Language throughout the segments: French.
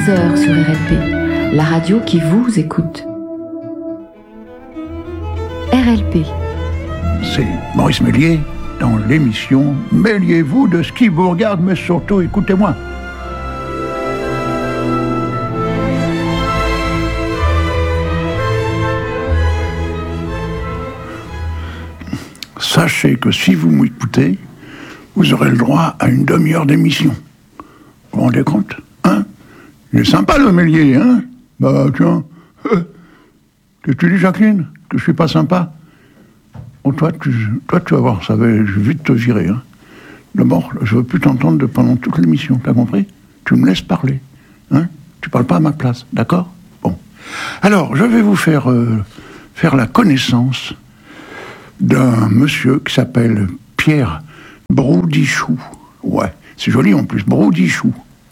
13h sur RLP, la radio qui vous écoute. RLP. C'est Maurice Méliès dans l'émission « Mêliez-vous de ce qui vous regarde, mais surtout écoutez-moi ». Sachez que si vous m'écoutez, vous aurez le droit à une demi-heure d'émission. Vous vous rendez compte, hein? Il est sympa le Méliès, hein? Bah tiens, qu'est-ce que tu dis, Jacqueline? Que je suis pas sympa? Oh, toi, tu vas voir, ça va, je vais vite te virer, hein. D'abord, je veux plus t'entendre pendant toute l'émission, t'as compris? Tu me laisses parler, hein? Tu parles pas à ma place, d'accord? Bon. Alors, je vais vous faire la connaissance d'un monsieur qui s'appelle Pierre Broudichou. Ouais, c'est joli en plus, Broudichou.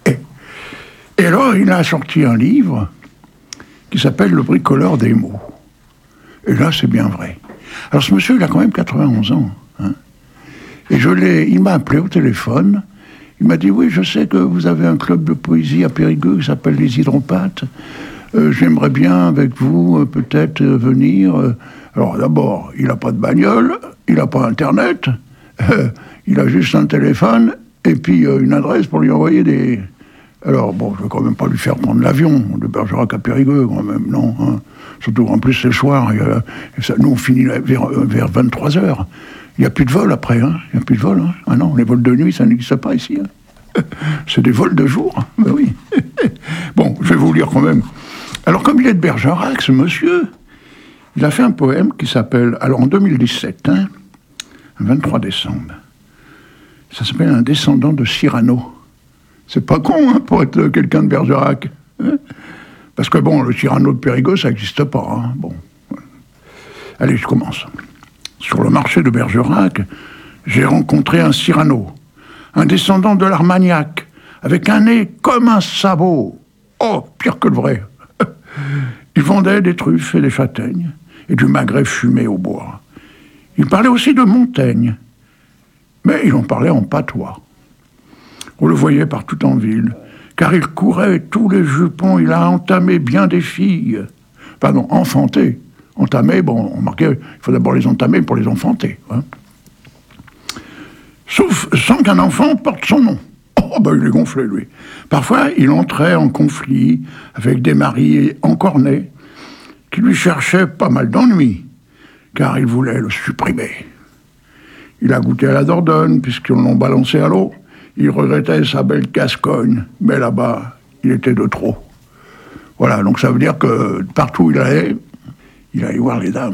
Et alors, il a sorti un livre qui s'appelle Le bricoleur des mots. Et là, c'est bien vrai. Alors, ce monsieur, il a quand même 91 ans. Hein. Et il m'a appelé au téléphone. Il m'a dit, oui, je sais que vous avez un club de poésie à Périgueux qui s'appelle Les Hydropathes. J'aimerais bien, avec vous, peut-être venir. Alors, d'abord, il n'a pas de bagnole, il n'a pas Internet, il a juste un téléphone, et puis une adresse pour lui envoyer des... Alors, bon, je ne vais quand même pas lui faire prendre l'avion de Bergerac à Périgueux, quand même, non. Hein. Surtout, en plus, c'est le soir. Nous, on finit vers 23h. Il n'y a plus de vol après, hein. Il n'y a plus de vol, hein. Ah non, les vols de nuit, ça n'existe pas ici. Hein. C'est des vols de jour, hein. Ben oui. Bon, je vais vous lire quand même. Alors, comme il est de Bergerac, ce monsieur, il a fait un poème qui s'appelle, alors en 2017, hein, 23 décembre, ça s'appelle Un descendant de Cyrano. C'est pas con, hein, pour être quelqu'un de Bergerac. Hein, parce que bon, le Cyrano de Périgueux, ça n'existe pas. Hein, bon. Voilà. Allez, je commence. Sur le marché de Bergerac, j'ai rencontré un Cyrano, un descendant de l'Armagnac, avec un nez comme un sabot. Oh, pire que le vrai. Il vendait des truffes et des châtaignes, et du magret fumé au bois. Il parlait aussi de Montaigne, mais il en parlait en patois. On le voyait partout en ville, car il courait tous les jupons, il a entamé bien des filles. Pardon, enfanté. Entamé, bon, on marquait, il faut d'abord les entamer pour les enfanter. Hein. Sauf sans qu'un enfant porte son nom. Oh, ben il est gonflé, lui. Parfois, il entrait en conflit avec des maris encore nés qui lui cherchaient pas mal d'ennuis, car ils voulaient le supprimer. Il a goûté à la Dordogne, puisqu'ils l'ont balancé à l'eau. Il regrettait sa belle Gascogne, mais là-bas, il était de trop. Voilà, donc ça veut dire que partout où il allait voir les dames.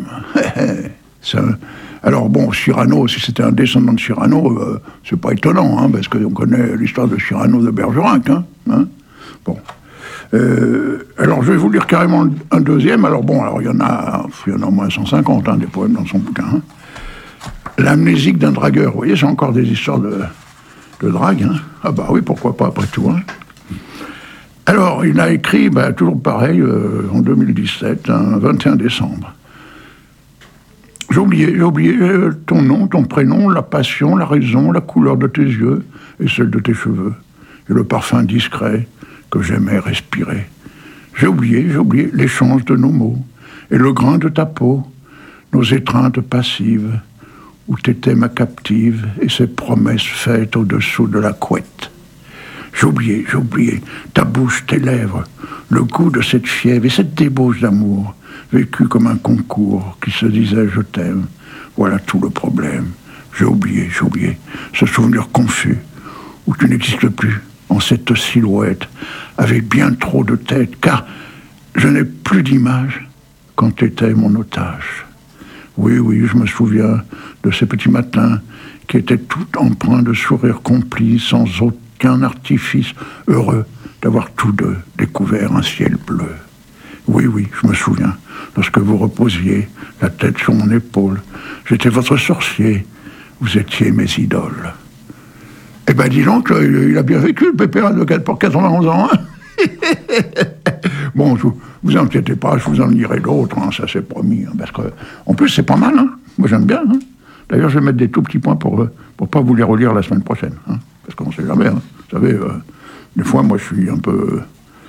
Alors bon, Cyrano, si c'était un descendant de Cyrano, c'est pas étonnant, hein, parce qu'on connaît l'histoire de Cyrano de Bergerac. Hein. Bon. Alors je vais vous lire carrément un deuxième. Alors bon, il y en a au moins 150, hein, des poèmes dans son bouquin. Hein. L'amnésique d'un dragueur. Vous voyez, c'est encore des histoires de drague. Hein. Ah bah oui, pourquoi pas, après tout. Hein. Alors, il a écrit, toujours pareil, en 2017, un 21 décembre. J'ai oublié ton nom, ton prénom, la passion, la raison, la couleur de tes yeux et celle de tes cheveux, et le parfum discret que j'aimais respirer. J'ai oublié l'échange de nos mots, et le grain de ta peau, nos étreintes passives, où t'étais ma captive, et ces promesses faites au-dessous de la couette. J'ai oublié ta bouche, tes lèvres, le goût de cette fièvre et cette débauche d'amour, vécu comme un concours qui se disait « je t'aime ». Voilà tout le problème. J'ai oublié ce souvenir confus où tu n'existes plus en cette silhouette avec bien trop de tête, car je n'ai plus d'image quand tu étais mon otage. Oui, je me souviens de ces petits matins qui étaient tout empreints de sourires complices, sans aucun artifice, heureux d'avoir tous deux découvert un ciel bleu. Oui, je me souviens, lorsque vous reposiez la tête sur mon épaule, j'étais votre sorcier, vous étiez mes idoles. Eh ben, dis donc, il a bien vécu, le pépère pour 91 ans, hein. Bon, vous inquiétez pas, je vous en lirai d'autres, hein, ça c'est promis, hein, parce que, en plus, c'est pas mal, hein. Moi j'aime bien, hein. D'ailleurs, je vais mettre des tout petits points pour pas vous les relire la semaine prochaine, hein, parce qu'on sait jamais, hein. Vous savez, des fois, moi, je suis un peu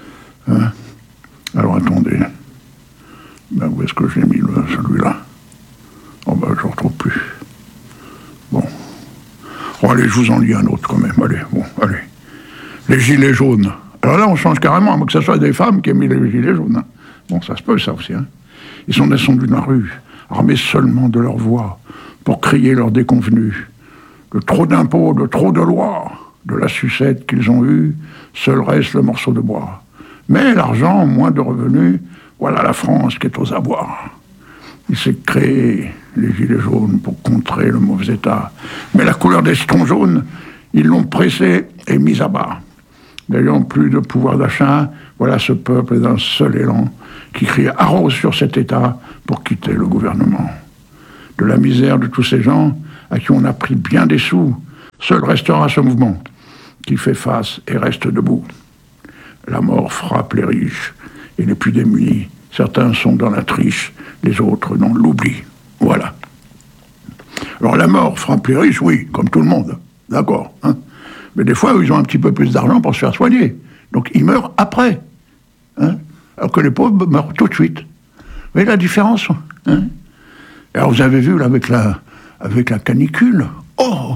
Hein? Alors attendez. Ben, où est-ce que j'ai mis celui-là? Oh ben, je ne retrouve plus. Bon. Oh, allez, je vous en lis un autre quand même. Allez, bon, allez. Les gilets jaunes. Alors là, on change carrément, à moins que ce soit des femmes qui aient mis les gilets jaunes. Hein. Bon, ça se peut, ça aussi. Hein. Ils sont descendus de la rue, armés seulement de leur voix, pour crier leurs déconvenus. De trop d'impôts, de trop de lois, de la sucette qu'ils ont eue, seul reste le morceau de bois. Mais l'argent, moins de revenus, voilà la France qui est aux abois. Il s'est créé les gilets jaunes pour contrer le mauvais état. Mais la couleur des jetons jaunes, ils l'ont pressé et mis à bas. N'ayant plus de pouvoir d'achat, voilà ce peuple d'un seul élan qui crie arrose sur cet état pour quitter le gouvernement. De la misère de tous ces gens à qui on a pris bien des sous, seul restera ce mouvement qui fait face et reste debout. La mort frappe les riches et les plus démunis. Certains sont dans la triche, les autres dans l'oubli. Voilà. Alors la mort frappe les riches, oui, comme tout le monde, d'accord. Hein. Mais des fois, ils ont un petit peu plus d'argent pour se faire soigner. Donc ils meurent après. Hein. Alors que les pauvres meurent tout de suite. Vous voyez la différence? Hein. Alors vous avez vu là, avec la canicule, oh,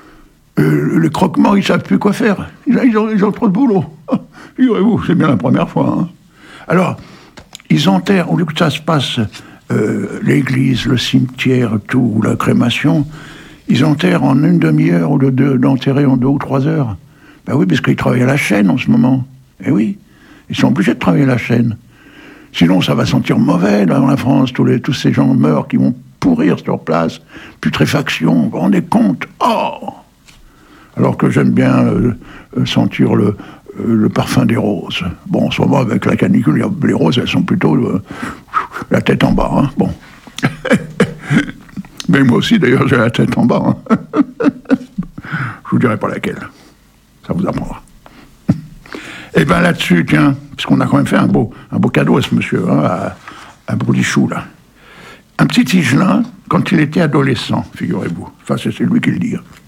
les croquements, ils ne savent plus quoi faire. Ils ont trop de boulot. Figurez-vous, c'est bien la première fois. Hein. Alors, ils enterrent, au lieu que ça se passe, l'église, le cimetière, tout, la crémation, ils enterrent en une demi-heure au lieu d'enterrer en 2 ou 3 heures. Ben oui, parce qu'ils travaillent à la chaîne en ce moment. Eh oui, ils sont obligés de travailler à la chaîne. Sinon, ça va sentir mauvais dans la France. Tous ces gens meurent qui vont pourrir sur place. Putréfaction, vous vous rendez compte? Oh! Alors que j'aime bien sentir le parfum des roses. Bon, en ce moment, avec la canicule, les roses, elles sont plutôt la tête en bas. Hein. Bon. Mais moi aussi, d'ailleurs, j'ai la tête en bas. Hein. Je vous dirai pas laquelle. Ça vous apprendra. Et bien là-dessus, tiens, parce qu'on a quand même fait un beau cadeau à ce monsieur, hein, à Broudichou, là. Un petit Tigelin, quand il était adolescent, figurez-vous. Enfin, c'est lui qui le dit.